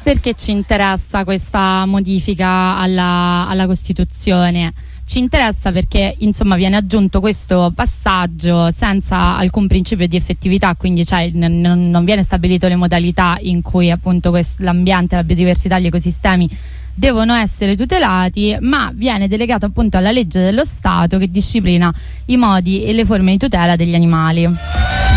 Perché ci interessa questa modifica alla Costituzione? Ci interessa perché insomma viene aggiunto questo passaggio senza alcun principio di effettività, quindi cioè, non viene stabilito le modalità in cui appunto l'ambiente, la biodiversità, gli ecosistemi devono essere tutelati, ma viene delegato appunto alla legge dello Stato che disciplina i modi e le forme di tutela degli animali.